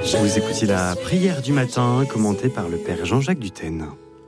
Vous écoutez la prière du matin, commentée par le Père Jean-Jacques Dutène.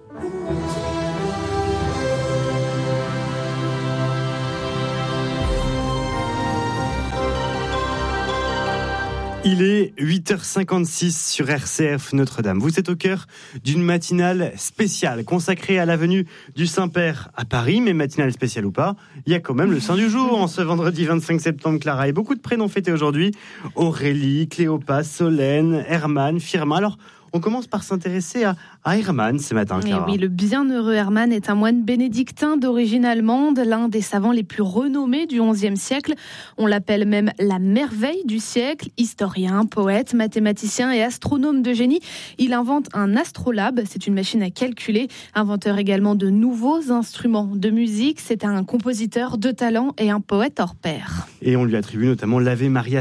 Il est 8h56 sur RCF Notre-Dame. Vous êtes au cœur d'une matinale spéciale consacrée à la venue du Saint-Père à Paris, mais matinale spéciale ou pas, il y a quand même le Saint du jour en ce vendredi 25 septembre, Clara. Et beaucoup de prénoms fêtés aujourd'hui. Aurélie, Cléopas, Solène, Herman, Firmin. Alors, on commence par s'intéresser à Herman ce matin, Clara. Et oui, le bienheureux Herman est un moine bénédictin d'origine allemande, l'un des savants les plus renommés du XIe siècle. On l'appelle même la merveille du siècle. Historien, poète, mathématicien et astronome de génie, il invente un astrolabe, c'est une machine à calculer. Inventeur également de nouveaux instruments de musique, c'est un compositeur de talent et un poète hors pair. Et on lui attribue notamment l'Ave Maria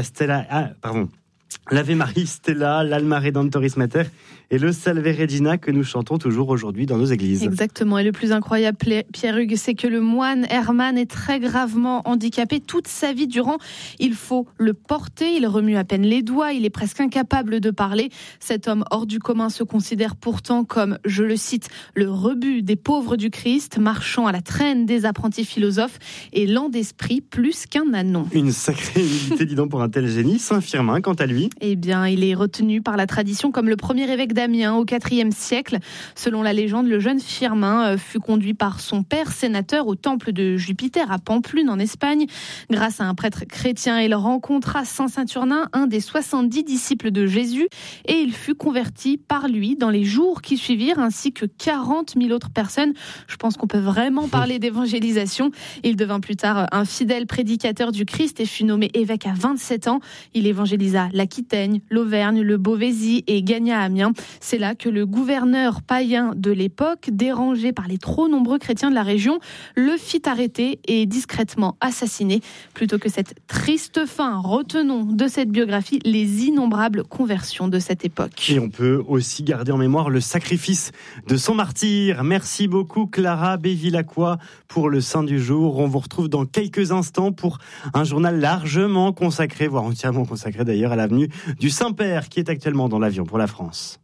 Stella, l'Alma Redemptoris Mater et le Salve Regina que nous chantons toujours aujourd'hui dans nos églises. Exactement. Et le plus incroyable, Pierre-Hugues, c'est que le moine Herman est très gravement handicapé toute sa vie durant. Il faut le porter, il remue à peine les doigts, il est presque incapable de parler. Cet homme hors du commun se considère pourtant comme, je le cite, le rebut des pauvres du Christ, marchant à la traîne des apprentis philosophes et lent d'esprit plus qu'un ânon. Une sacrée humilité, dis donc, pour un tel génie. Saint Firmin, quant à lui, eh bien, il est retenu par la tradition comme le premier évêque d'Amiens au IVe siècle. Selon la légende, le jeune Firmin fut conduit par son père sénateur au temple de Jupiter à Pampelune en Espagne. Grâce à un prêtre chrétien, il rencontra Saint Saturnin, un des 70 disciples de Jésus, et il fut converti par lui dans les jours qui suivirent, ainsi que 40 000 autres personnes. Je pense qu'on peut vraiment parler d'évangélisation. Il devint plus tard un fidèle prédicateur du Christ et fut nommé évêque à 27 ans. Il évangélisa l'Aquitaine, l'Auvergne, le Beauvaisis et gagna Amiens. C'est là que le gouverneur païen de l'époque, dérangé par les trop nombreux chrétiens de la région, le fit arrêter et discrètement assassiner. Plutôt que cette triste fin, retenons de cette biographie les innombrables conversions de cette époque. Et on peut aussi garder en mémoire le sacrifice de son martyr. Merci beaucoup Clara Bévilacqua pour le Saint du jour. On vous retrouve dans quelques instants pour un journal largement consacré, voire entièrement consacré d'ailleurs, à la venue du Saint-Père qui est actuellement dans l'avion pour la France.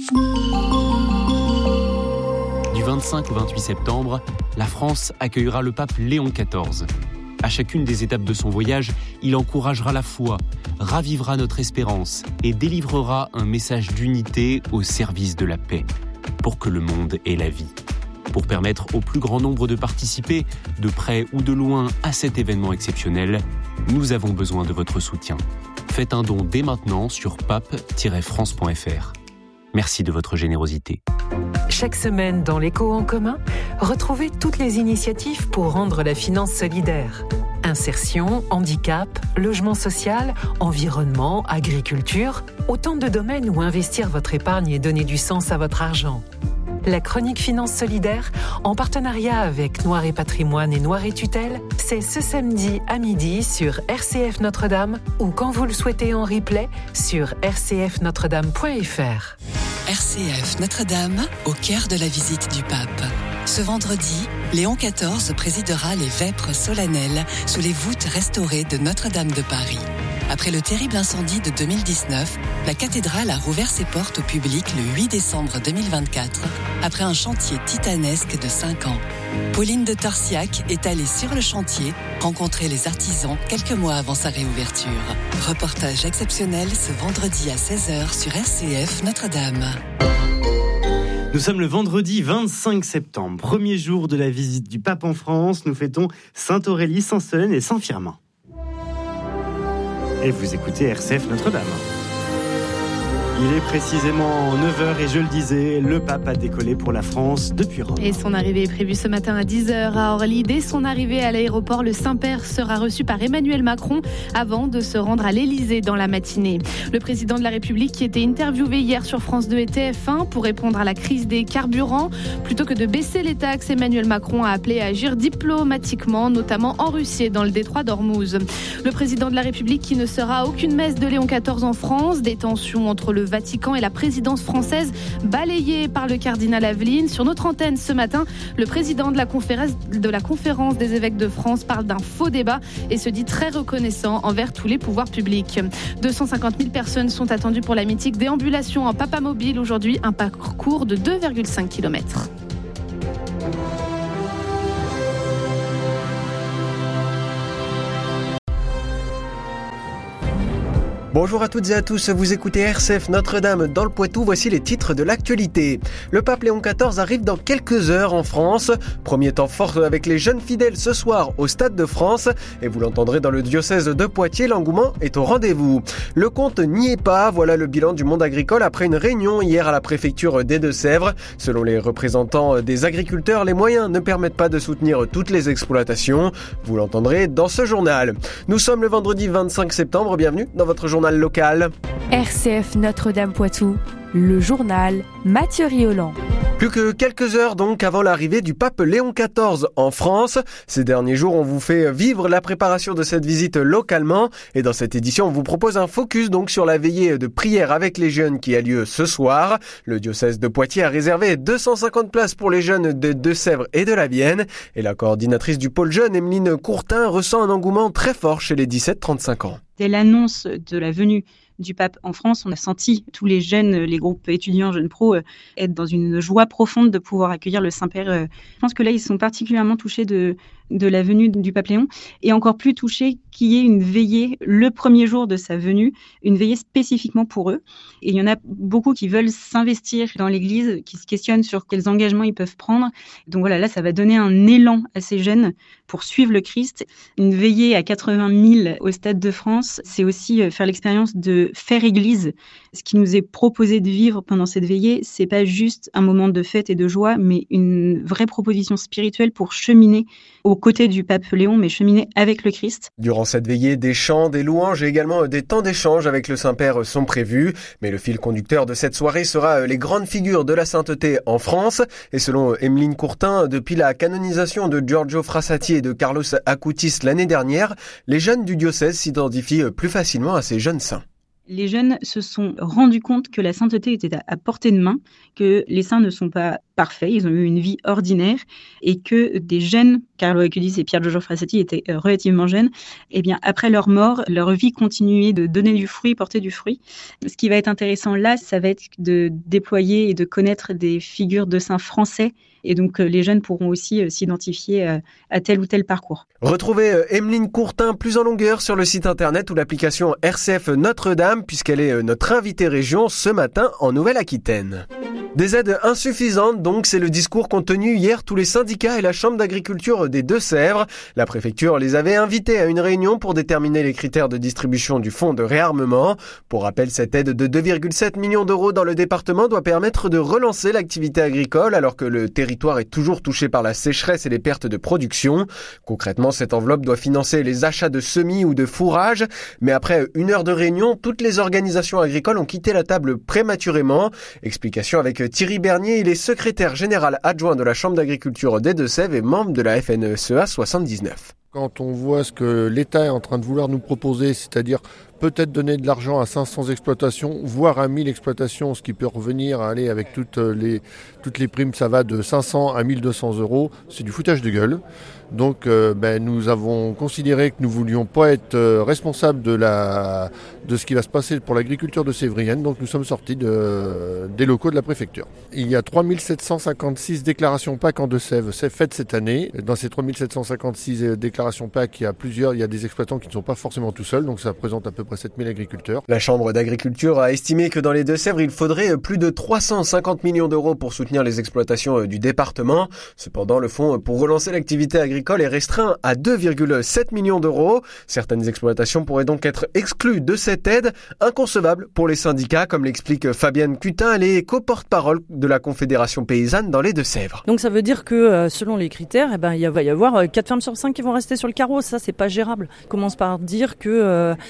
Du 25 au 28 septembre, la France accueillera le pape Léon XIV. À chacune des étapes de son voyage, il encouragera la foi, ravivera notre espérance et délivrera un message d'unité au service de la paix, pour que le monde ait la vie. Pour permettre au plus grand nombre de participer, de près ou de loin, à cet événement exceptionnel, nous avons besoin de votre soutien. Faites un don dès maintenant sur pape-france.fr. Merci de votre générosité. Chaque semaine dans l'Écho en commun, retrouvez toutes les initiatives pour rendre la finance solidaire. Insertion, handicap, logement social, environnement, agriculture, autant de domaines où investir votre épargne et donner du sens à votre argent. La chronique Finance Solidaire, en partenariat avec Noir et Patrimoine et Noir et Tutelle, c'est ce samedi à midi sur RCF Notre-Dame ou quand vous le souhaitez en replay sur rcfnotredame.fr. RCF Notre-Dame, au cœur de la visite du pape. Ce vendredi, Léon XIV présidera les vêpres solennelles sous les voûtes restaurées de Notre-Dame de Paris. Après le terrible incendie de 2019, la cathédrale a rouvert ses portes au public le 8 décembre 2024, après un chantier titanesque de 5 ans. Pauline de Torsiac est allée sur le chantier rencontrer les artisans quelques mois avant sa réouverture. Reportage exceptionnel ce vendredi à 16h sur RCF Notre-Dame. Nous sommes le vendredi 25 septembre, premier jour de la visite du pape en France. Nous fêtons Sainte Aurélie, Saint Solène et Saint Firmin. Et vous écoutez RCF Notre-Dame. Il est précisément 9h et je le disais, le pape a décollé pour la France depuis Rome. Et son arrivée est prévue ce matin à 10h à Orly. Dès son arrivée à l'aéroport, le Saint-Père sera reçu par Emmanuel Macron avant de se rendre à l'Élysée dans la matinée. Le président de la République qui était interviewé hier sur France 2 et TF1 pour répondre à la crise des carburants. Plutôt que de baisser les taxes, Emmanuel Macron a appelé à agir diplomatiquement, notamment en Russie et dans le détroit d'Ormuz. Le président de la République qui ne sera à aucune messe de Léon XIV en France. Des tensions entre le le Vatican et la présidence française balayée par le cardinal Aveline. Sur notre antenne ce matin, le président de la conférence des évêques de France parle d'un faux débat et se dit très reconnaissant envers tous les pouvoirs publics. 250 000 personnes sont attendues pour la mythique déambulation en Papamobile aujourd'hui, un parcours de 2,5 km. Bonjour à toutes et à tous, vous écoutez RCF Notre-Dame dans le Poitou, voici les titres de l'actualité. Le pape Léon XIV arrive dans quelques heures en France. Premier temps fort avec les jeunes fidèles ce soir au Stade de France. Et vous l'entendrez dans le diocèse de Poitiers, l'engouement est au rendez-vous. Le compte n'y est pas, voilà le bilan du monde agricole après une réunion hier à la préfecture des Deux-Sèvres. Selon les représentants des agriculteurs, les moyens ne permettent pas de soutenir toutes les exploitations. Vous l'entendrez dans ce journal. Nous sommes le vendredi 25 septembre, bienvenue dans votre journal local. RCF Notre-Dame Poitou, le journal Mathieu Rioland. Plus que quelques heures donc avant l'arrivée du pape Léon XIV en France. Ces derniers jours, on vous fait vivre la préparation de cette visite localement. Et dans cette édition, on vous propose un focus donc sur la veillée de prière avec les jeunes qui a lieu ce soir. Le diocèse de Poitiers a réservé 250 places pour les jeunes de Deux-Sèvres et de la Vienne. Et la coordinatrice du pôle jeune, Emeline Courtin, ressent un engouement très fort chez les 17-35 ans. Dès l'annonce de la venue du pape en France, on a senti tous les jeunes, les groupes étudiants, jeunes pros, être dans une joie profonde de pouvoir accueillir le Saint-Père. Je pense que là, ils sont particulièrement touchés de la venue du pape Léon et encore plus touchés qu'il y ait une veillée le premier jour de sa venue, une veillée spécifiquement pour eux. Et il y en a beaucoup qui veulent s'investir dans l'Église, qui se questionnent sur quels engagements ils peuvent prendre. Donc voilà, là, ça va donner un élan à ces jeunes pour suivre le Christ. Une veillée à 80 000 au Stade de France, c'est aussi faire l'expérience de faire Église. Ce qui nous est proposé de vivre pendant cette veillée, c'est pas juste un moment de fête et de joie, mais une vraie proposition spirituelle pour cheminer aux côtés du pape Léon, mais cheminer avec le Christ. Durant cette veillée, des chants, des louanges et également des temps d'échange avec le Saint-Père sont prévus. Mais le fil conducteur de cette soirée sera les grandes figures de la sainteté en France. Et selon Emeline Courtin, depuis la canonisation de Giorgio Frassati et de Carlos Acutis l'année dernière, les jeunes du diocèse s'identifient plus facilement à ces jeunes saints. Les jeunes se sont rendus compte que la sainteté était à portée de main, que les saints ne sont pas parfaits, ils ont eu une vie ordinaire et que des jeunes, Carlo Acutis et Pier Giorgio Frassati étaient relativement jeunes, et bien après leur mort, leur vie continuait de donner du fruit, porter du fruit. Ce qui va être intéressant là, ça va être de déployer et de connaître des figures de saints français. Et donc, les jeunes pourront aussi s'identifier à tel ou tel parcours. Retrouvez Emeline Courtin plus en longueur sur le site internet ou l'application RCF Notre-Dame, puisqu'elle est notre invitée région ce matin en Nouvelle-Aquitaine. Des aides insuffisantes, donc, c'est le discours qu'ont tenu hier tous les syndicats et la Chambre d'agriculture des Deux-Sèvres. La préfecture les avait invités à une réunion pour déterminer les critères de distribution du fonds de réarmement. Pour rappel, cette aide de 2,7 millions d'euros dans le département doit permettre de relancer l'activité agricole alors que le territoire est toujours touché par la sécheresse et les pertes de production. Concrètement, cette enveloppe doit financer les achats de semis ou de fourrage. Mais après une heure de réunion, toutes les organisations agricoles ont quitté la table prématurément. Explication avec Thierry Bernier, il est secrétaire général adjoint de la Chambre d'agriculture des Deux-Sèvres et membre de la FNSEA 79. Quand on voit ce que l'État est en train de vouloir nous proposer, c'est-à-dire peut-être donner de l'argent à 500 exploitations, voire à 1000 exploitations, ce qui peut revenir à aller avec toutes les primes, ça va de 500 à 1200 euros, c'est du foutage de gueule. Donc nous avons considéré que nous voulions pas être responsables de ce qui va se passer pour l'agriculture de Sévrienne, donc nous sommes sortis des locaux de la préfecture. Il y a 3756 déclarations PAC en Deux-Sèvres, c'est faites cette année. Dans ces 3756 déclarations PAC, il y a des exploitants qui ne sont pas forcément tout seuls, donc ça représente à peu près 7000 agriculteurs. La Chambre d'agriculture a estimé que dans les Deux-Sèvres, il faudrait plus de 350 millions d'euros pour soutenir les exploitations du département. Cependant, le fonds pour relancer l'activité agricole est restreint à 2,7 millions d'euros. Certaines exploitations pourraient donc être exclues de cette aide, inconcevable pour les syndicats, comme l'explique Fabienne Cutin, elle est co-porte-parole de la Confédération paysanne dans les Deux-Sèvres. Donc ça veut dire que selon les critères, il va y avoir 4 fermes sur 5 qui vont rester sur le carreau. Ça, c'est pas gérable. On commence par dire que les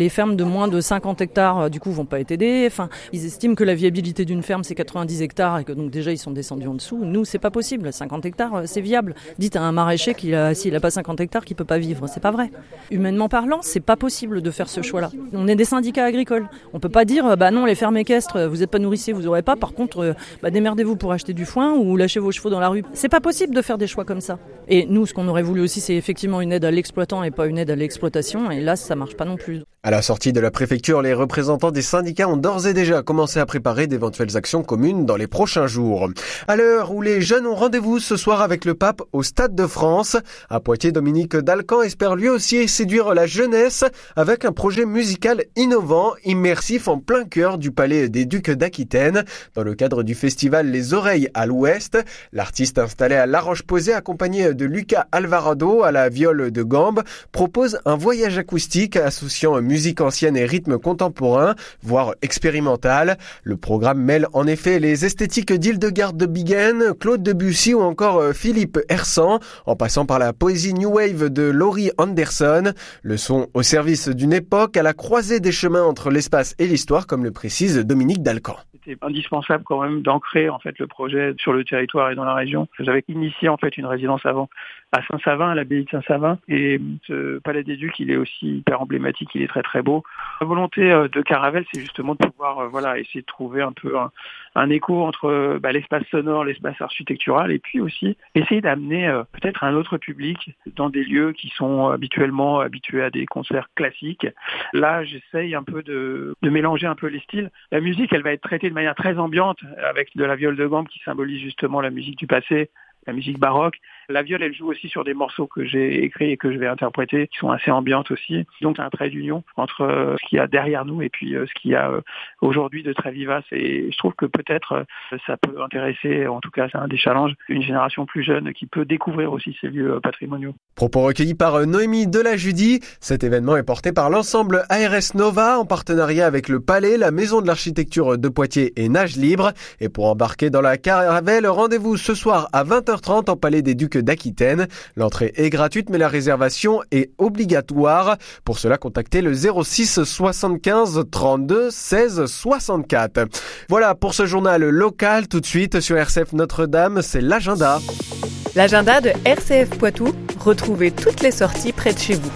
Les fermes de moins de 50 hectares, du coup, vont pas être aidées. Enfin, ils estiment que la viabilité d'une ferme, c'est 90 hectares et que donc déjà, ils sont descendus en dessous. Nous, c'est pas possible. 50 hectares, c'est viable. Dites à un maraîcher s'il a pas 50 hectares, qu'il peut pas vivre. C'est pas vrai. Humainement parlant, c'est pas possible de faire ce choix-là. On est des syndicats agricoles. On peut pas dire, non, les fermes équestres, vous êtes pas nourriciers, vous aurez pas. Par contre, démerdez-vous pour acheter du foin ou lâchez vos chevaux dans la rue. C'est pas possible de faire des choix comme ça. Et nous, ce qu'on aurait voulu aussi, c'est effectivement une aide à l'exploitant et pas une aide à l'exploitation. Et là, ça marche pas non plus. À la sortie de la préfecture, les représentants des syndicats ont d'ores et déjà commencé à préparer d'éventuelles actions communes dans les prochains jours. À l'heure où les jeunes ont rendez-vous ce soir avec le pape au Stade de France, à Poitiers, Dominique Dalcan espère lui aussi séduire la jeunesse avec un projet musical innovant, immersif en plein cœur du palais des Ducs d'Aquitaine. Dans le cadre du festival Les Oreilles à l'Ouest, l'artiste installé à La Roche-Posay, accompagné de Lucas Alvarado à la viole de gambe, propose un voyage acoustique associant musique ancienne et rythme contemporain, voire expérimental. Le programme mêle en effet les esthétiques d'Hildegarde de Bingen, Claude Debussy ou encore Philippe Hersant, en passant par la poésie New Wave de Laurie Anderson. Le son au service d'une époque à la croisée des chemins entre l'espace et l'histoire, comme le précise Dominique Dalcan. C'était indispensable quand même d'ancrer en fait le projet sur le territoire et dans la région. J'avais initié en fait une résidence avant à Saint-Savin, à l'abbaye de Saint-Savin, et ce palais des Ducs, il est aussi hyper emblématique, il est très très beau. La volonté de Caravelle, c'est justement de pouvoir essayer de trouver un peu un écho entre l'espace sonore, l'espace architectural, et puis aussi essayer d'amener peut-être un autre public dans des lieux qui sont habituellement habitués à des concerts classiques. Là, j'essaye un peu de mélanger un peu les styles. La musique, elle va être traitée de manière très ambiante, avec de la viole de gambe qui symbolise justement la musique du passé, la musique baroque. La viole, elle joue aussi sur des morceaux que j'ai écrits et que je vais interpréter, qui sont assez ambiantes aussi. Donc, un trait d'union entre ce qu'il y a derrière nous et puis ce qu'il y a aujourd'hui de très vivace. Et je trouve que peut-être ça peut intéresser, en tout cas, c'est un des challenges, une génération plus jeune qui peut découvrir aussi ces lieux patrimoniaux. Propos recueillis par Noémie Delajudi. Cet événement est porté par l'ensemble ARS Nova en partenariat avec le Palais, la Maison de l'Architecture de Poitiers et Nage Libre. Et pour embarquer dans la Caravelle, rendez-vous ce soir à 20h30 en Palais des Ducs d'Aquitaine. L'entrée est gratuite mais la réservation est obligatoire. Pour cela, contactez le 06 75 32 16 64. Voilà pour ce journal local. Tout de suite sur RCF Notre-Dame, c'est l'agenda. L'agenda de RCF Poitou. Retrouvez toutes les sorties près de chez vous.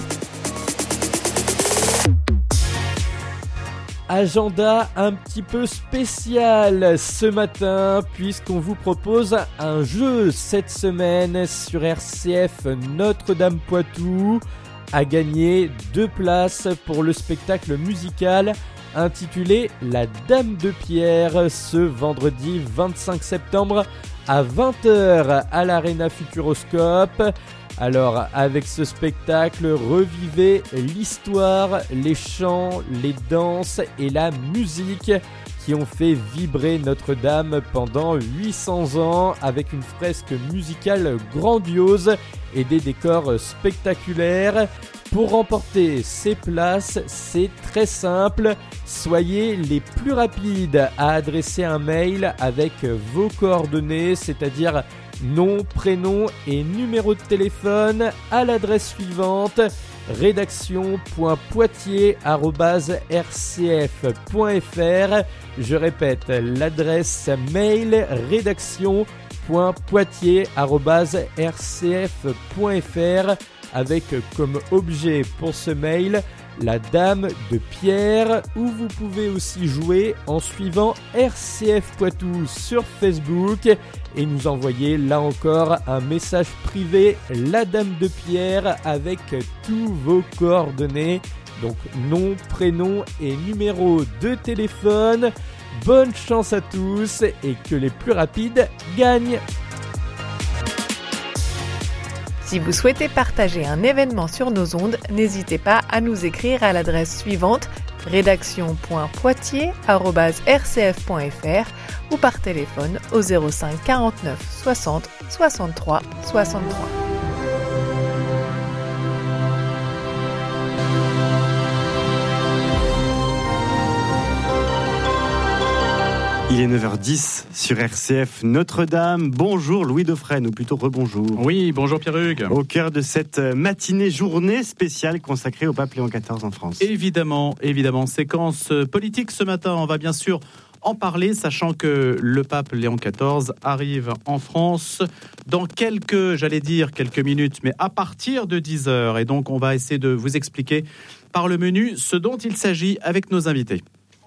Agenda un petit peu spécial ce matin puisqu'on vous propose un jeu cette semaine sur RCF Notre-Dame Poitou à gagner 2 places pour le spectacle musical intitulé La Dame de Pierre ce vendredi 25 septembre à 20h à l'Arena Futuroscope. Alors, avec ce spectacle, revivez l'histoire, les chants, les danses et la musique qui ont fait vibrer Notre-Dame pendant 800 ans avec une fresque musicale grandiose et des décors spectaculaires. Pour remporter ces places, c'est très simple. Soyez les plus rapides à adresser un mail avec vos coordonnées, c'est-à-dire nom, prénom et numéro de téléphone à l'adresse suivante rédaction.poitiers@rcf.fr. Je répète l'adresse mail rédaction.poitiers@rcf.fr avec comme objet pour ce mail la Dame de Pierre, où vous pouvez aussi jouer en suivant RCF Poitou sur Facebook et nous envoyer là encore un message privé la Dame de Pierre avec tous vos coordonnées, donc nom, prénom et numéro de téléphone. Bonne chance à tous et que les plus rapides gagnent. Si vous souhaitez partager un événement sur nos ondes, n'hésitez pas à nous écrire à l'adresse suivante rédaction.poitiers@rcf.fr ou par téléphone au 05 49 60 63 63. Il est 9h10 sur RCF Notre-Dame. Bonjour Louis Dauphren, ou plutôt rebonjour. Oui, bonjour Pierre-Hugues. Au cœur de cette journée spéciale consacrée au pape Léon XIV en France. Évidemment, séquence politique ce matin. On va bien sûr en parler, sachant que le pape Léon XIV arrive en France dans quelques minutes, mais à partir de 10h. Et donc, on va essayer de vous expliquer par le menu ce dont il s'agit avec nos invités.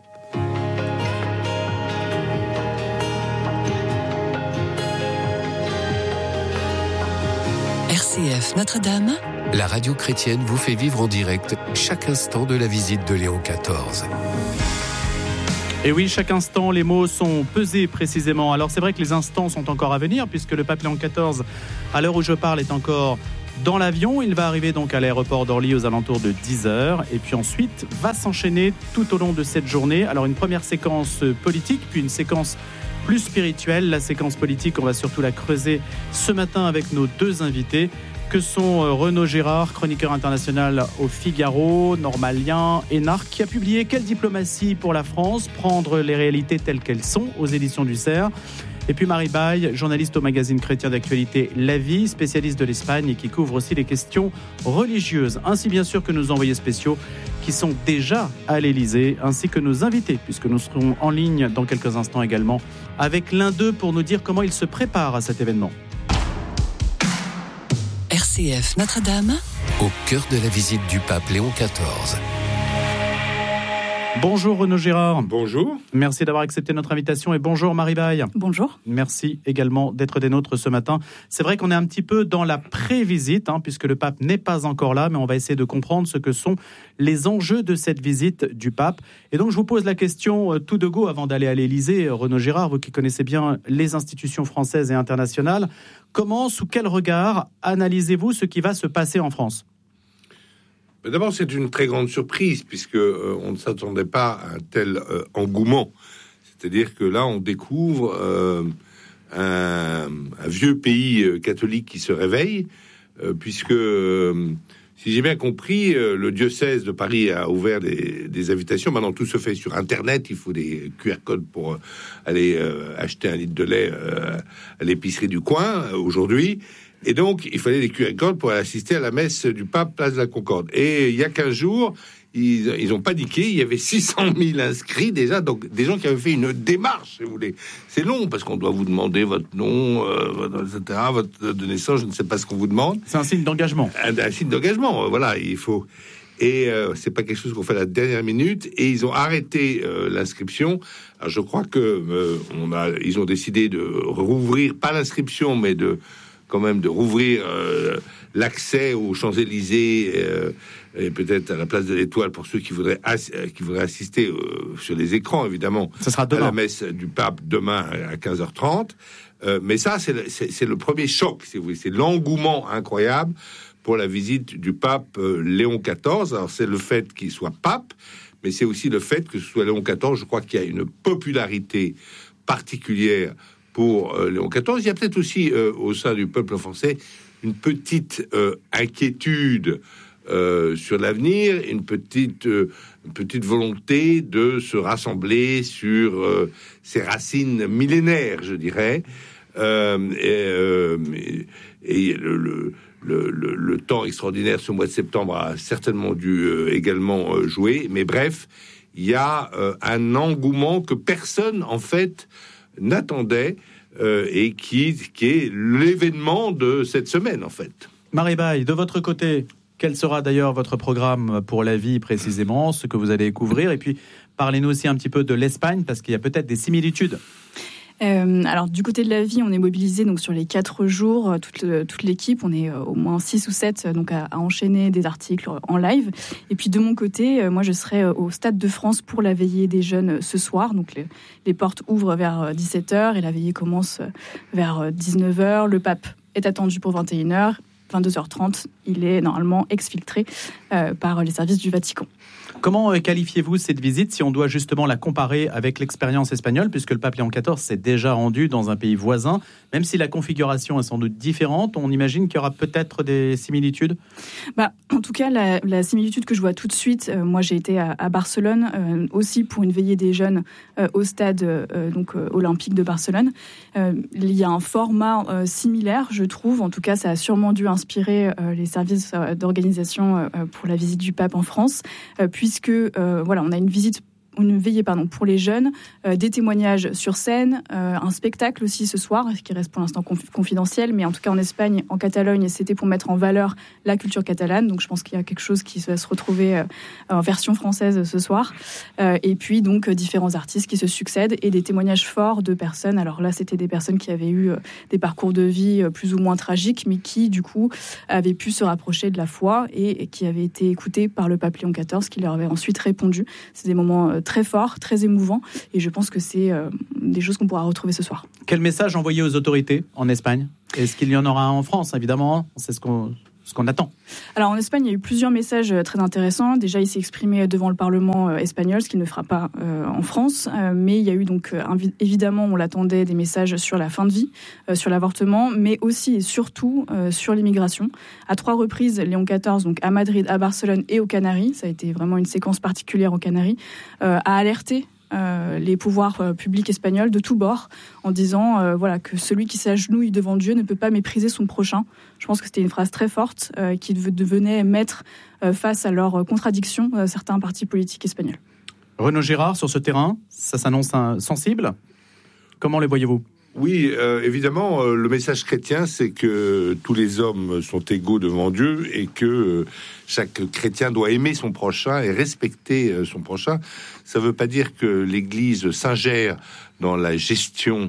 RCF Notre-Dame, la radio chrétienne vous fait vivre en direct chaque instant de la visite de Léon XIV. Et oui, chaque instant, les mots sont pesés précisément. Alors c'est vrai que les instants sont encore à venir, puisque le pape Léon XIV, à l'heure où je parle, est encore dans l'avion. Il va arriver donc à l'aéroport d'Orly aux alentours de 10h. Et puis ensuite, va s'enchaîner tout au long de cette journée. Alors une première séquence politique, puis une séquence plus spirituelle. La séquence politique, on va surtout la creuser ce matin avec nos deux invités, que sont Renaud Gérard, chroniqueur international au Figaro, normalien, énarque, qui a publié « Quelle diplomatie pour la France ? Prendre les réalités telles qu'elles sont » aux éditions du Cerf. Et puis Marie Baille, journaliste au magazine chrétien d'actualité La Vie, spécialiste de l'Espagne et qui couvre aussi les questions religieuses, ainsi bien sûr que nos envoyés spéciaux qui sont déjà à l'Élysée, ainsi que nos invités, puisque nous serons en ligne dans quelques instants également avec l'un d'eux pour nous dire comment il se prépare à cet événement. RCF Notre-Dame, au cœur de la visite du pape Léon XIV. Bonjour Renaud Gérard. Bonjour. Merci d'avoir accepté notre invitation et bonjour Marie Baille. Bonjour. Merci également d'être des nôtres ce matin. C'est vrai qu'on est un petit peu dans la pré-visite, puisque le pape n'est pas encore là, mais on va essayer de comprendre ce que sont les enjeux de cette visite du pape. Et donc je vous pose la question tout de go avant d'aller à l'Élysée. Renaud Gérard, vous qui connaissez bien les institutions françaises et internationales, comment, sous quel regard analysez-vous ce qui va se passer en France ? D'abord, c'est une très grande surprise, puisque on ne s'attendait pas à un tel engouement. C'est-à-dire que là, on découvre un vieux pays catholique qui se réveille, puisque, si j'ai bien compris, le diocèse de Paris a ouvert des invitations. Maintenant, tout se fait sur Internet. Il faut des QR codes pour aller acheter un litre de lait à l'épicerie du coin aujourd'hui. Et donc, il fallait des QR codes pour assister à la messe du pape, place de la Concorde. Et il y a 15 jours, ils ont paniqué. Il y avait 600 000 inscrits déjà, donc des gens qui avaient fait une démarche, si vous voulez. C'est long, parce qu'on doit vous demander votre nom, etc., votre de naissance, je ne sais pas ce qu'on vous demande. C'est un signe d'engagement. Un signe d'engagement, voilà, il faut... Et c'est pas quelque chose qu'on fait à la dernière minute. Et ils ont arrêté l'inscription. Alors, je crois que ils ont décidé de rouvrir, pas l'inscription, mais quand même de rouvrir l'accès aux Champs-Élysées et peut-être à la place de l'Étoile pour ceux qui voudraient assister sur les écrans, évidemment. Ça sera demain. À la messe du pape demain à 15h30. Mais ça, c'est le premier choc, si vous voulez. C'est l'engouement incroyable pour la visite du pape Léon XIV. Alors, c'est le fait qu'il soit pape, mais c'est aussi le fait que ce soit Léon XIV. Je crois qu'il y a une popularité particulière pour Léon XIV. Il y a peut-être aussi au sein du peuple français une petite inquiétude sur l'avenir, une petite volonté de se rassembler sur ses racines millénaires, je dirais. Et le temps extraordinaire ce mois de septembre a certainement dû également jouer. Mais bref, il y a un engouement que personne, en fait, n'attendait et qui est l'événement de cette semaine, en fait. Marie Baille, de votre côté, quel sera d'ailleurs votre programme pour la vie précisément, ce que vous allez couvrir? Et puis, parlez-nous aussi un petit peu de l'Espagne, parce qu'il y a peut-être des similitudes. Alors du côté de la vie, on est mobilisé donc sur les 4 jours, toute l'équipe, on est au moins 6 ou 7 donc à enchaîner des articles en live. Et puis de mon côté, moi je serai au Stade de France pour la veillée des jeunes ce soir. Donc les portes ouvrent vers 17h et la veillée commence vers 19h. Le pape est attendu pour 21h. 22h30, il est normalement exfiltré par les services du Vatican. Comment qualifiez-vous cette visite si on doit justement la comparer avec l'expérience espagnole, puisque le pape Léon XIV s'est déjà rendu dans un pays voisin, même si la configuration est sans doute différente, on imagine qu'il y aura peut-être des similitudes? En tout cas, la similitude que je vois tout de suite, moi j'ai été à Barcelone aussi pour une veillée des jeunes au stade olympique de Barcelone. Il y a un format similaire, je trouve. En tout cas, ça a sûrement dû inspirer les services d'organisation pour la visite du pape en France, puisque on a une veillée pour les jeunes, des témoignages sur scène, un spectacle aussi ce soir, qui reste pour l'instant confidentiel, mais en tout cas en Espagne, en Catalogne, c'était pour mettre en valeur la culture catalane, donc je pense qu'il y a quelque chose qui va se retrouver en version française ce soir, et puis donc différents artistes qui se succèdent, et des témoignages forts de personnes, alors là c'était des personnes qui avaient eu des parcours de vie plus ou moins tragiques, mais qui du coup avaient pu se rapprocher de la foi, et qui avaient été écoutées par le pape Léon XIV, qui leur avait ensuite répondu. C'est des moments très fort, très émouvant, et je pense que c'est des choses qu'on pourra retrouver ce soir. Quel message envoyer aux autorités en Espagne? Est-ce qu'il y en aura en France? Évidemment, c'est ce qu'on attend. Alors en Espagne, il y a eu plusieurs messages très intéressants. Déjà, il s'est exprimé devant le Parlement espagnol, ce qu'il ne fera pas en France. Mais il y a eu donc, évidemment, on l'attendait, des messages sur la fin de vie, sur l'avortement, mais aussi et surtout sur l'immigration. À 3 reprises, Léon XIV, donc à Madrid, à Barcelone et aux Canaries, ça a été vraiment une séquence particulière aux Canaries, a alerté les pouvoirs publics espagnols de tous bords en disant que celui qui s'agenouille devant Dieu ne peut pas mépriser son prochain. Je pense que c'était une phrase très forte qui devenait mettre face à leurs contradictions certains partis politiques espagnols. Renaud Girard, sur ce terrain, ça s'annonce sensible. Comment les voyez-vous? Oui, évidemment, le message chrétien, c'est que tous les hommes sont égaux devant Dieu et que chaque chrétien doit aimer son prochain et respecter son prochain. Ça ne veut pas dire que l'Église s'ingère dans la gestion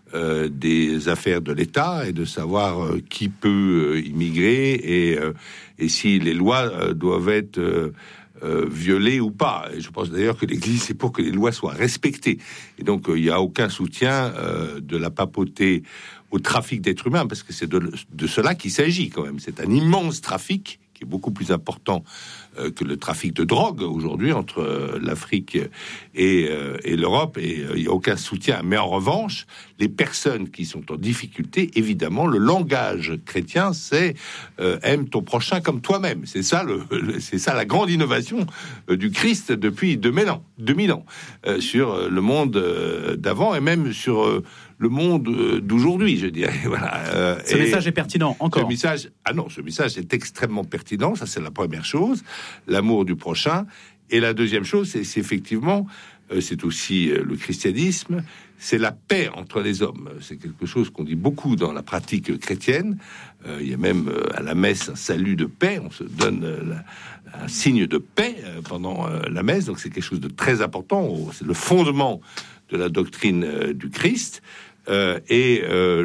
des affaires de l'État et de savoir qui peut immigrer et si les lois doivent être violées ou pas. Et je pense d'ailleurs que l'Église est pour que les lois soient respectées. Et donc il n'y a aucun soutien de la papauté au trafic d'êtres humains, parce que c'est de cela qu'il s'agit quand même. C'est un immense trafic qui est beaucoup plus important que le trafic de drogue aujourd'hui entre l'Afrique et l'Europe, et il n'y a aucun soutien. Mais en revanche, les personnes qui sont en difficulté, évidemment, le langage chrétien, c'est aime ton prochain comme toi-même. C'est ça c'est ça la grande innovation du Christ depuis 2000 ans sur le monde d'avant et même sur le monde d'aujourd'hui, je dirais. Voilà. Ce message est pertinent, encore. Ce message est extrêmement pertinent, ça c'est la première chose, l'amour du prochain. Et la deuxième chose, c'est effectivement, c'est aussi le christianisme, c'est la paix entre les hommes. C'est quelque chose qu'on dit beaucoup dans la pratique chrétienne. Il y a même à la messe un salut de paix, on se donne un signe de paix pendant la messe, donc c'est quelque chose de très important, c'est le fondement de la doctrine du Christ. Il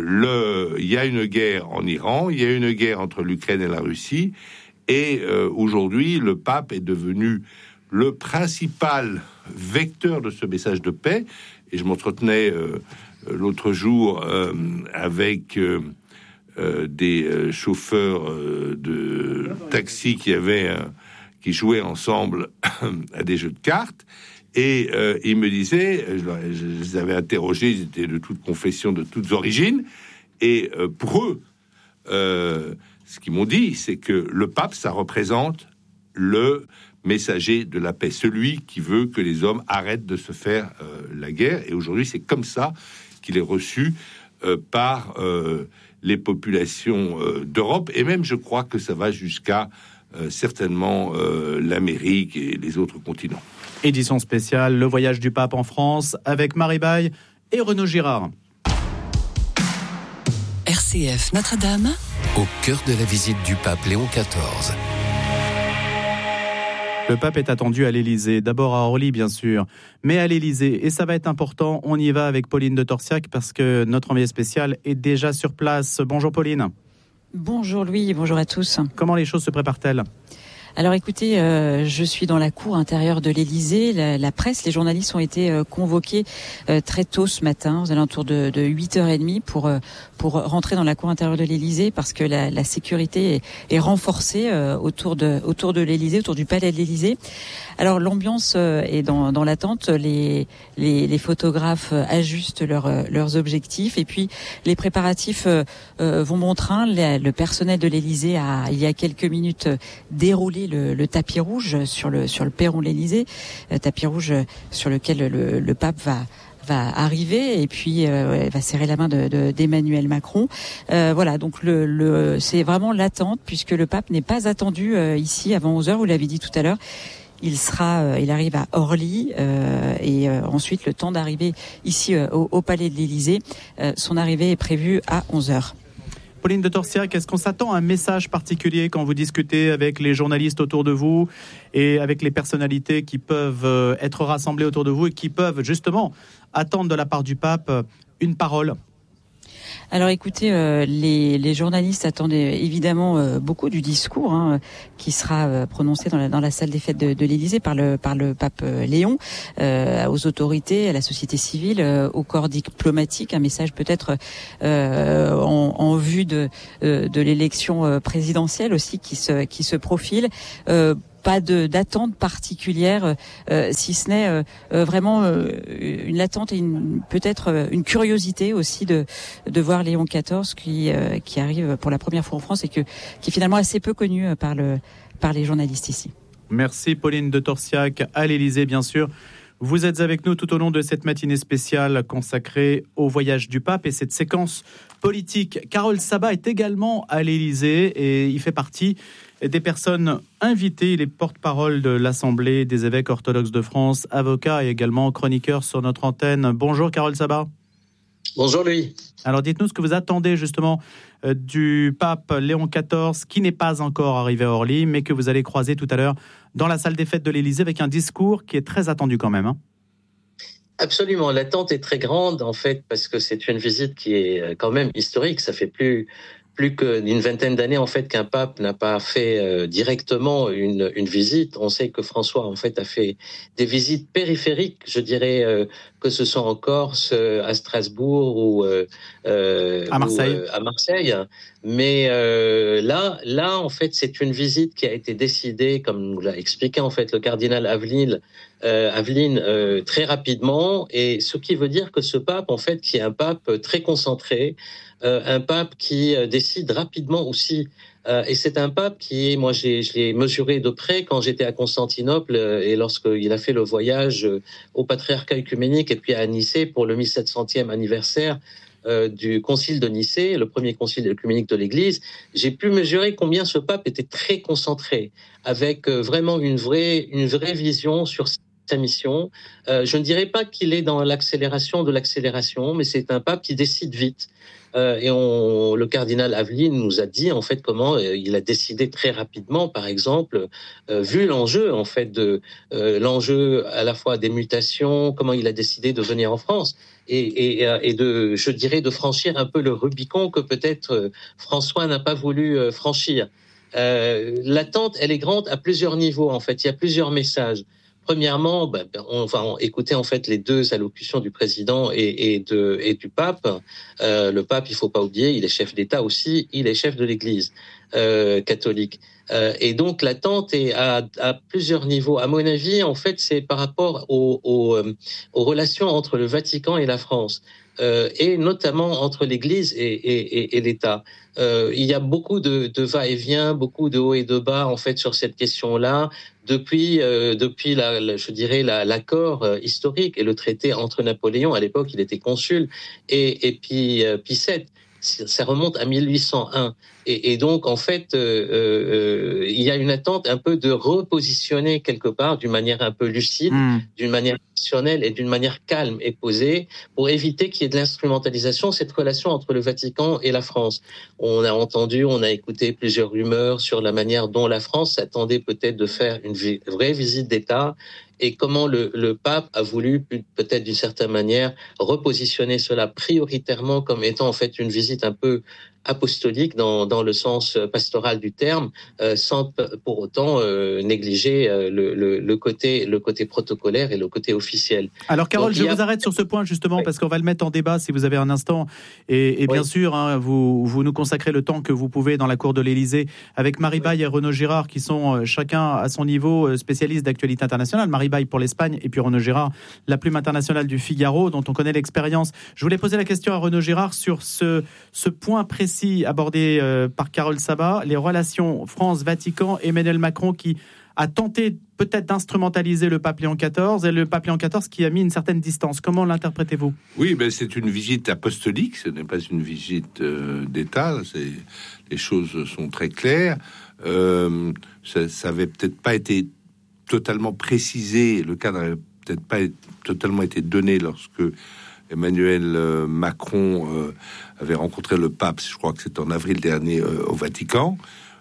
y a une guerre en Iran, il y a une guerre entre l'Ukraine et la Russie, et aujourd'hui le pape est devenu le principal vecteur de ce message de paix. Et je m'entretenais l'autre jour avec des chauffeurs de taxi qui jouaient ensemble à des jeux de cartes. Et ils me disaient, je les avais interrogés, ils étaient de toute confession, de toutes origines, et pour eux, ce qu'ils m'ont dit, c'est que le pape, ça représente le messager de la paix, celui qui veut que les hommes arrêtent de se faire la guerre. Et aujourd'hui, c'est comme ça qu'il est reçu par les populations d'Europe, et même je crois que ça va jusqu'à certainement l'Amérique et les autres continents. Édition spéciale, le voyage du pape en France, avec Marie Baye et Renaud Girard. RCF Notre-Dame, au cœur de la visite du pape Léon XIV. Le pape est attendu à l'Élysée, d'abord à Orly bien sûr, mais à l'Élysée. Et ça va être important, on y va avec Pauline de Torsiac parce que notre envoyé spécial est déjà sur place. Bonjour Pauline. Bonjour Louis, bonjour à tous. Comment les choses se préparent-elles ? Alors écoutez, je suis dans la cour intérieure de l'Élysée. La presse, les journalistes ont été convoqués très tôt ce matin, aux alentours de 8h30 pour rentrer dans la cour intérieure de l'Élysée, parce que la sécurité est renforcée autour de l'Élysée, autour du palais de l'Élysée. Alors l'ambiance est dans l'attente. Les photographes ajustent leurs objectifs, et puis les préparatifs vont bon train. Le personnel de l'Élysée a, il y a quelques minutes, déroulé le tapis rouge sur le perron de l'Élysée, tapis rouge sur lequel le pape va arriver, et puis va serrer la main d'Emmanuel Macron. Voilà, donc c'est vraiment l'attente, puisque le pape n'est pas attendu ici avant 11h, vous l'avez dit tout à l'heure. Il arrive à Orly, et ensuite le temps d'arriver ici au palais de l'Élysée. Son arrivée est prévue à 11h. Pauline de Torsiac, est-ce qu'on s'attend à un message particulier quand vous discutez avec les journalistes autour de vous et avec les personnalités qui peuvent être rassemblées autour de vous et qui peuvent justement attendre de la part du pape une parole ? Alors écoutez, les journalistes attendent évidemment beaucoup du discours qui sera prononcé dans la salle des fêtes de l'Élysée par le pape Léon, aux autorités, à la société civile, au corps diplomatique, un message peut-être en vue de l'élection présidentielle aussi qui se profile. Pas d'attente particulière, si ce n'est vraiment une attente et peut-être une curiosité aussi de voir Léon XIV qui arrive pour la première fois en France et qui est finalement assez peu connu par les journalistes ici. Merci Pauline de Torsiac, à l'Élysée bien sûr. Vous êtes avec nous tout au long de cette matinée spéciale consacrée au voyage du pape et cette séquence politique. Karol Saba est également à l'Élysée et il fait partie des personnes invitées. Il est porte-parole de l'Assemblée des évêques orthodoxes de France, avocat et également chroniqueur sur notre antenne. Bonjour Karol Saba. Bonjour Louis. Alors dites-nous ce que vous attendez justement du pape Léon XIV, qui n'est pas encore arrivé à Orly, mais que vous allez croiser tout à l'heure dans la salle des fêtes de l'Élysée avec un discours qui est très attendu quand même. Absolument, l'attente est très grande en fait, parce que c'est une visite qui est quand même historique. Ça fait plus qu'une vingtaine d'années en fait qu'un pape n'a pas fait directement une visite. On sait que François en fait a fait des visites périphériques, je dirais, que ce soit en Corse, à Strasbourg ou à Marseille. Mais là en fait c'est une visite qui a été décidée, comme nous l'a expliqué en fait le cardinal Aveline très rapidement, et ce qui veut dire que ce pape en fait qui est un pape très concentré, un pape qui décide rapidement aussi, et c'est un pape qui, moi je l'ai mesuré de près quand j'étais à Constantinople et lorsqu'il a fait le voyage au patriarcat œcuménique et puis à Nicée pour le 1700e anniversaire du concile de Nicée, le premier concile œcuménique de l'Église. J'ai pu mesurer combien ce pape était très concentré, avec vraiment une vraie vision sur sa mission. Je ne dirais pas qu'il est dans l'accélération de l'accélération, mais c'est un pape qui décide vite. Et le cardinal Aveline nous a dit en fait comment il a décidé très rapidement, par exemple, vu l'enjeu en fait l'enjeu à la fois des mutations, comment il a décidé de venir en France et je dirais de franchir un peu le Rubicon que peut-être François n'a pas voulu franchir. L'attente, elle est grande à plusieurs niveaux en fait. Il y a plusieurs messages. Premièrement, on va écouter en fait les deux allocutions du président et du pape. Le pape, il faut pas oublier, il est chef d'État aussi, il est chef de l'Église catholique. Et donc l'attente est à plusieurs niveaux. À mon avis, en fait, c'est par rapport aux relations entre le Vatican et la France. Et notamment entre l'Église et l'État. Il y a beaucoup de va-et-vient, beaucoup de hauts et de bas en fait sur cette question-là depuis je dirais l'accord historique et le traité entre Napoléon, à l'époque il était consul, et puis Pie VII. Ça remonte à 1801 et donc en fait il y a une attente un peu de repositionner quelque part d'une manière un peu lucide, d'une manière rationnelle et d'une manière calme et posée, pour éviter qu'il y ait de l'instrumentalisation, cette relation entre le Vatican et la France. On a écouté plusieurs rumeurs sur la manière dont la France s'attendait peut-être de faire une vraie visite d'État, et comment le pape a voulu peut-être d'une certaine manière repositionner cela prioritairement comme étant en fait une visite un peu apostolique dans le sens pastoral du terme, sans pour autant négliger le côté protocolaire et le côté officiel. Alors Carole, je vous arrête sur ce point justement, parce qu'on va le mettre en débat si vous avez un instant. Et bien sûr, hein, vous nous consacrez le temps que vous pouvez dans la cour de l'Élysée avec Marie Baye et Renaud Girard, qui sont chacun à son niveau spécialistes d'actualité internationale. Marie Baye pour l'Espagne et puis Renaud Girard, la plume internationale du Figaro, dont on connaît l'expérience. Je voulais poser la question à Renaud Girard sur ce point précis abordé par Carole Sabat, les relations France-Vatican, Emmanuel Macron qui a tenté peut-être d'instrumentaliser le pape Léon XIV, et le pape Léon XIV qui a mis une certaine distance. Comment l'interprétez-vous ? Oui, c'est une visite apostolique, ce n'est pas une visite d'État, les choses sont très claires. Ça avait peut-être pas été totalement précisé, le cadre n'avait peut-être pas totalement été donné lorsque Emmanuel Macron avait rencontré le pape, je crois que c'est en avril dernier, au Vatican.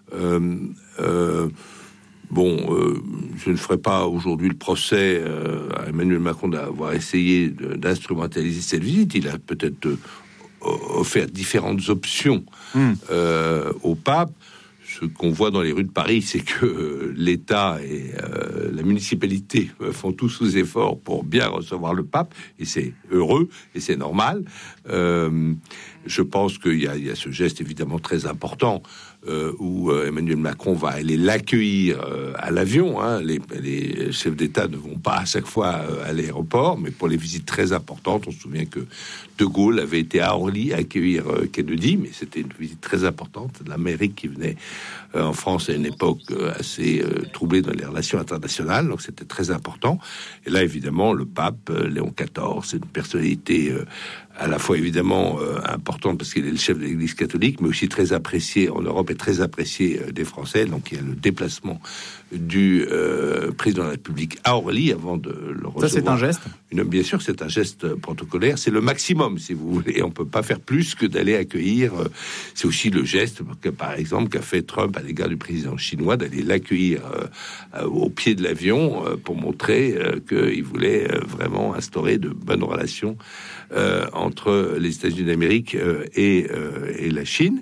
Je ne ferai pas aujourd'hui le procès à Emmanuel Macron d'avoir essayé d'instrumentaliser cette visite. Il a peut-être offert différentes options au pape. Ce qu'on voit dans les rues de Paris, c'est que l'État et la municipalité font tous sous efforts pour bien recevoir le pape, et c'est heureux et c'est normal. Je pense qu'il y a ce geste évidemment très important où Emmanuel Macron va aller l'accueillir à l'avion. Hein. Les chefs d'État ne vont pas à chaque fois à l'aéroport, mais pour les visites très importantes, on se souvient que De Gaulle avait été à Orly accueillir Kennedy, mais c'était une visite très importante. L'Amérique qui venait en France à une époque assez troublée dans les relations internationales, donc c'était très important. Et là, évidemment, le pape Léon XIV, c'est une personnalité à la fois évidemment importante parce qu'il est le chef de l'Église catholique, mais aussi très apprécié en Europe et très apprécié des Français. Donc il y a le déplacement du président de la République à Orly avant de le recevoir. Ça, c'est un geste. Bien sûr, c'est un geste protocolaire. C'est le maximum, si vous voulez. On peut pas faire plus que d'aller accueillir. C'est aussi le geste, que, par exemple, qu'a fait Trump à l'égard du président chinois, d'aller l'accueillir au pied de l'avion pour montrer qu'il voulait vraiment instaurer de bonnes relations entre les États-Unis d'Amérique et la Chine.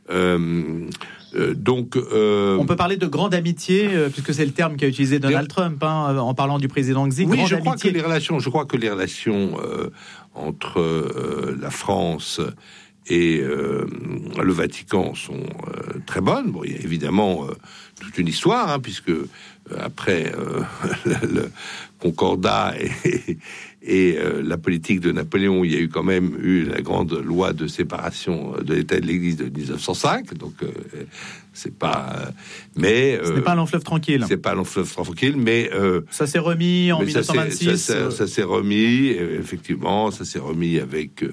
On peut parler de grande amitié, puisque c'est le terme qu'a utilisé Donald Trump en parlant du président Xi. Oui, je crois que les relations entre la France et le Vatican sont très bonnes. Bon, il y a évidemment toute une histoire, puisque après le Concordat et la politique de Napoléon, il y a eu quand même la grande loi de séparation de l'État et de l'Église de 1905. Donc c'est pas, mais ce n'est pas un long fleuve tranquille. C'est pas un long fleuve tranquille, mais ça s'est remis en 1926. Ça s'est remis, effectivement, ça s'est remis avec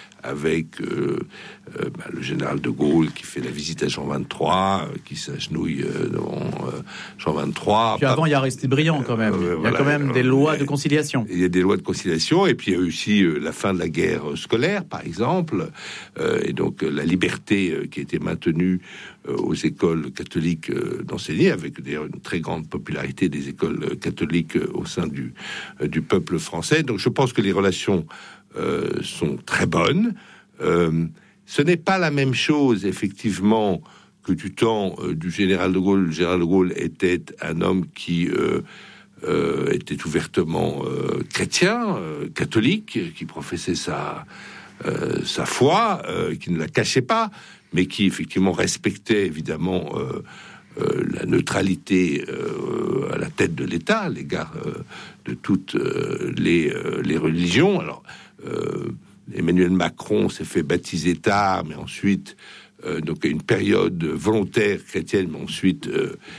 le général de Gaulle qui fait la visite à Jean XXIII, qui s'agenouille devant Jean XXIII. Puis avant, il y a Aristide Briand quand même. Il y a quand même des lois de conciliation. Il y a des lois de conciliation, et puis il y a aussi la fin de la guerre scolaire, par exemple, et donc la liberté qui a été maintenue aux écoles catholiques d'enseigner, avec d'ailleurs une très grande popularité des écoles catholiques au sein du peuple français. Donc je pense que les relations sont très bonnes. Ce n'est pas la même chose, effectivement, que du temps du général de Gaulle. Le général de Gaulle était un homme qui était ouvertement chrétien, catholique, qui professait sa foi, qui ne la cachait pas, mais qui effectivement respectait évidemment la neutralité à la tête de l'État à l'égard de toutes les religions. Alors Emmanuel Macron s'est fait baptiser tard, mais ensuite donc à une période volontaire chrétienne, mais ensuite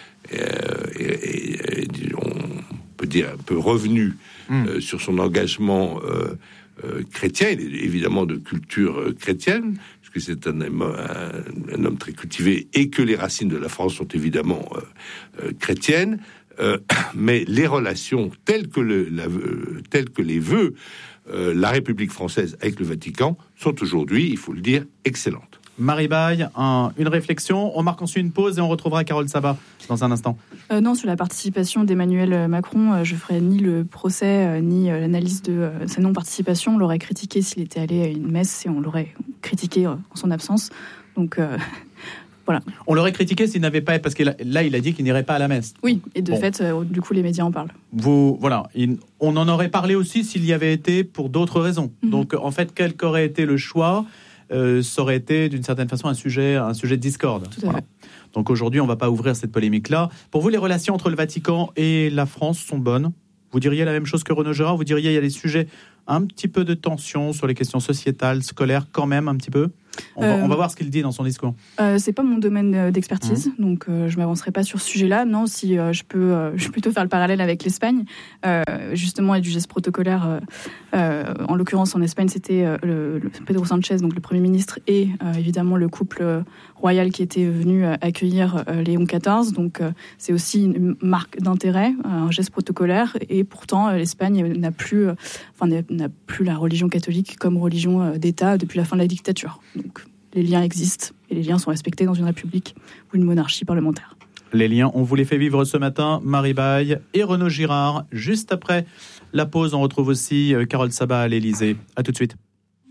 on peut dire un peu revenu sur son engagement chrétien. Il est évidemment de culture chrétienne, puisque c'est un homme très cultivé, et que les racines de la France sont évidemment chrétiennes. Mais les relations telles que les veut la République française avec le Vatican sont aujourd'hui, il faut le dire, excellentes. Marie Baye, une réflexion. On marque ensuite une pause et on retrouvera Carole Sabat dans un instant. Non, sur la participation d'Emmanuel Macron, je ne ferai ni le procès, ni l'analyse de sa non-participation. On l'aurait critiqué s'il était allé à une messe et on l'aurait critiqué en son absence. Donc, voilà. On l'aurait critiqué s'il n'avait pas... Parce que là, il a dit qu'il n'irait pas à la messe. Oui, et de fait, du coup, les médias en parlent. On en aurait parlé aussi s'il y avait été pour d'autres raisons. Donc, en fait, quel qu'aurait été le choix, ça aurait été d'une certaine façon un sujet de discorde. Tout à fait. Donc aujourd'hui, on ne va pas ouvrir cette polémique-là. Pour vous, les relations entre le Vatican et la France sont bonnes ? Vous diriez la même chose que Renaud Gérard ? Vous diriez qu'il y a des sujets, un petit peu de tension sur les questions sociétales, scolaires, quand même un petit peu ? On va voir ce qu'il dit dans son discours. C'est pas mon domaine d'expertise, donc je m'avancerai pas sur ce sujet-là. Non, si je peux plutôt faire le parallèle avec l'Espagne, justement, et du geste protocolaire. En l'occurrence, en Espagne, c'était le Pedro Sánchez, donc le Premier ministre, et évidemment le couple royal qui était venu accueillir Léon XIV. Donc c'est aussi une marque d'intérêt, un geste protocolaire, et pourtant l'Espagne n'a plus la religion catholique comme religion d'État depuis la fin de la dictature. Donc les liens existent et les liens sont respectés dans une république ou une monarchie parlementaire. Les liens, on vous les fait vivre ce matin, Marie Baye et Renaud Girard. Juste après la pause, on retrouve aussi Carole Sabat à l'Élysée. À tout de suite.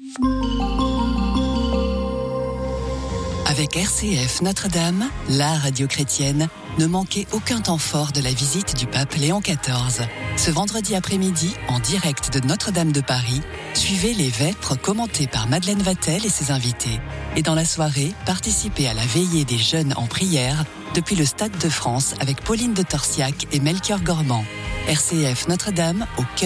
Avec RCF Notre-Dame, la radio chrétienne, ne manquez aucun temps fort de la visite du pape Léon XIV. Ce vendredi après-midi, en direct de Notre-Dame de Paris, suivez les vêpres commentées par Madeleine Vatel et ses invités. Et dans la soirée, participez à la veillée des jeunes en prière depuis le Stade de France avec Pauline de Torsiac et Melchior Gormand. RCF Notre-Dame au cœur